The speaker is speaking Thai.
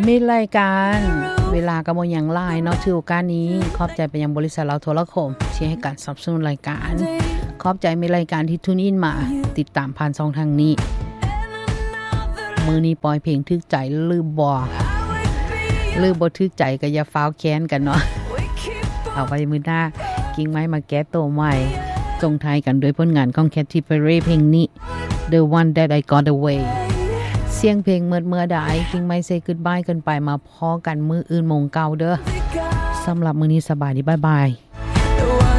มีรายการเวลาก็บ่หยังหลายเนาะถือโอกาสนี้ขอบใจไปยังบริษัทเราโทรคมที่ให้การสนับสนุนรายการขอบใจมีรายการที่ทุนอินมาติดตามผ่านช่องทางนี้มื้อนี้ปล่อยเพลงทึกใจลืมบ่ทึกใจก็อย่าฟ้าวแค้นกันเนาะเอาไว้มื้อหน้ากิ่งไม้มาแก้ตัวใหม่ส่งท้ายกันด้วยผลงานของ Katy Perry เพลงนี้ The One That I Got Away เสียงเพลงเมื่อใดกิ่งไม้ say goodbye กันไปมาพ้อกันมื้ออื่นโมงเก่าเด้อสำหรับมื้อนี้สบายดีบ๊ายบาย